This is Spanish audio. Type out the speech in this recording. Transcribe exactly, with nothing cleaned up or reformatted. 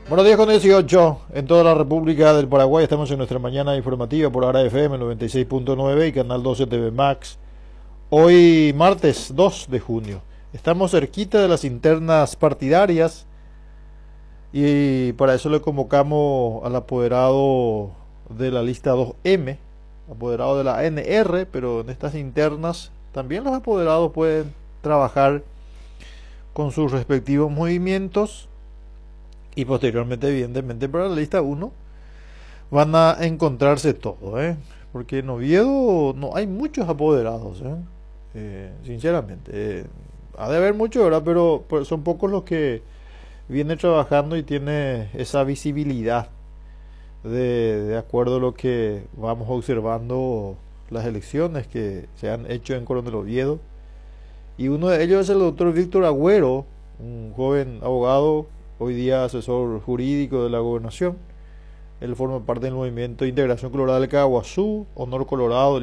Buenos días con dieciocho en toda la República del Paraguay. Estamos en nuestra mañana informativa por Ara F M noventa y seis punto nueve y Canal doce T V Max. Hoy martes dos de junio. Estamos cerquita de las internas partidarias y para eso le convocamos al apoderado de la lista dos M, apoderado de la N R, pero en estas internas también los apoderados pueden trabajar con sus respectivos movimientos. Y posteriormente, evidentemente, para la lista uno van a encontrarse todo, ¿eh? Porque en Oviedo no hay muchos apoderados, ¿eh? Eh, sinceramente. Eh, ha de haber muchos, ¿verdad? Pero, pero son pocos los que vienen trabajando y tiene esa visibilidad de, de acuerdo a lo que vamos observando las elecciones que se han hecho en Coronel Oviedo. Y uno de ellos es el doctor Víctor Agüero, un joven abogado, hoy día asesor jurídico de la gobernación. Él forma parte del movimiento de integración colorada del Caguazú, Honor Colorado.